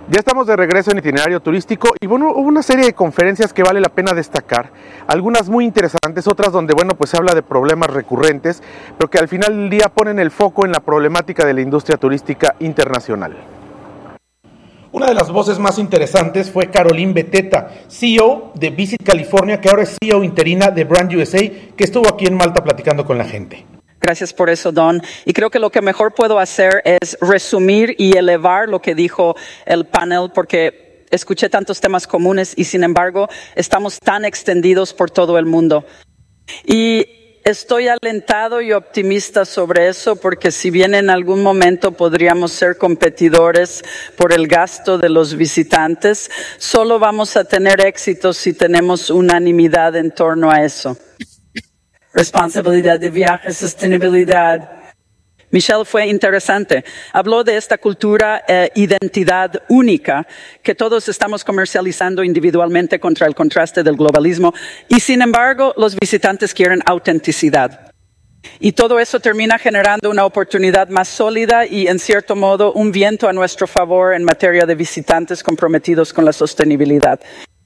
Ya estamos de regreso en Itinerario Turístico y bueno, hubo una serie de conferencias que vale la pena destacar, algunas muy interesantes, otras donde bueno, pues se habla de problemas recurrentes, pero que al final del día ponen el foco en la problemática de la industria turística internacional. Una de las voces más interesantes fue Caroline Beteta, CEO de Visit California, que ahora es CEO interina de Brand USA, que estuvo aquí en Malta platicando con la gente. Gracias por eso, Don. Y creo que lo que mejor puedo hacer es resumir y elevar lo que dijo el panel, porque escuché tantos temas comunes y sin embargo estamos tan extendidos por todo el mundo. Y estoy alentado y optimista sobre eso, porque si bien en algún momento podríamos ser competidores por el gasto de los visitantes, solo vamos a tener éxito si tenemos unanimidad en torno a eso. Responsabilidad de viaje, sostenibilidad. Michelle fue interesante. Habló de esta cultura identidad única que todos estamos comercializando individualmente contra el contraste del globalismo y sin embargo los visitantes quieren autenticidad. Y todo eso termina generando una oportunidad más sólida y en cierto modo un viento a nuestro favor en materia de visitantes comprometidos con la sostenibilidad.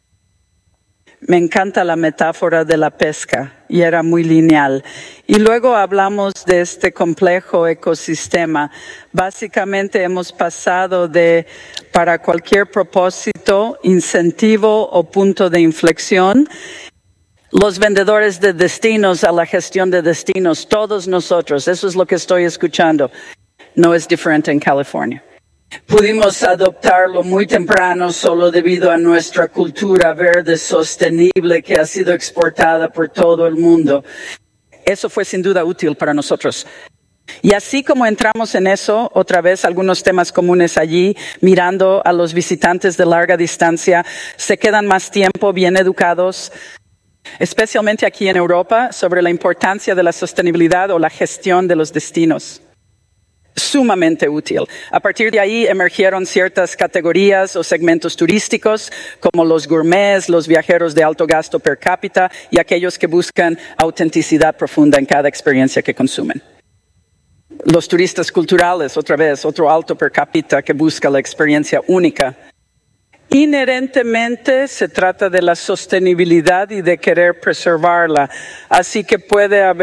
Me encanta la metáfora de la pesca y era muy lineal. Y luego hablamos de este complejo ecosistema. Básicamente hemos pasado de, para cualquier propósito, incentivo o punto de inflexión, los vendedores de destinos a la gestión de destinos, todos nosotros, eso es lo que estoy escuchando. No es diferente en California. Pudimos adoptarlo muy temprano solo debido a nuestra cultura verde sostenible que ha sido exportada por todo el mundo. Eso fue sin duda útil para nosotros. Y así como entramos en eso, otra vez algunos temas comunes allí, mirando a los visitantes de larga distancia, se quedan más tiempo bien educados, especialmente aquí en Europa, sobre la importancia de la sostenibilidad o la gestión de los destinos. Sumamente útil. A partir de ahí emergieron ciertas categorías o segmentos turísticos, como los gourmets, los viajeros de alto gasto per cápita y aquellos que buscan autenticidad profunda en cada experiencia que consumen. Los turistas culturales, otra vez, otro alto per cápita que busca la experiencia única. Inherentemente se trata de la sostenibilidad y de querer preservarla, así que puede haber